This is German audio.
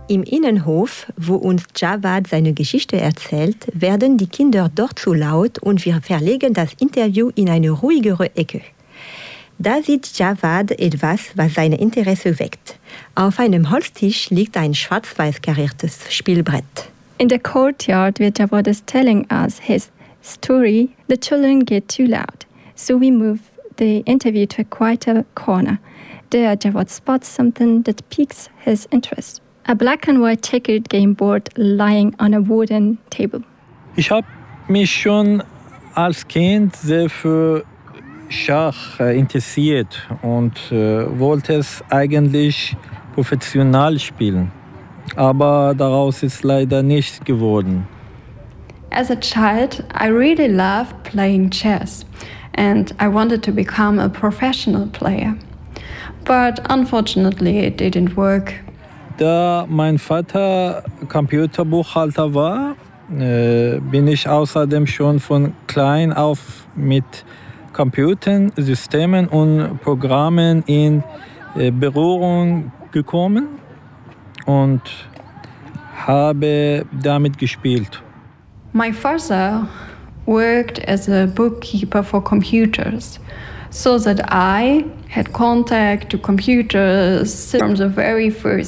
Im Innenhof, wo uns Javad seine Geschichte erzählt, werden die Kinder dort zu laut und wir verlegen das Interview in eine ruhigere Ecke. Da sieht Javad etwas, was sein Interesse weckt. Auf einem Holztisch liegt ein schwarz-weiß kariertes Spielbrett. In the courtyard where Javad is telling us his story, the children get too loud. So we move the interview to a quieter corner. There Javad spots something that piques his interest. A black and white checkered game board lying on a wooden table. Ich habe mich schon als Kind sehr für Schach interessiert und wollte es eigentlich professionell spielen. Aber daraus ist leider nichts geworden. As a child, I really loved playing chess and I wanted to become a professional player. But unfortunately it didn't work. Da mein Vater Computerbuchhalter war, bin ich außerdem schon von klein auf mit Computern, Systemen und Programmen in Berührung gekommen und habe damit gespielt. My father worked as a bookkeeper for computers, so that I had contact to computers from the very first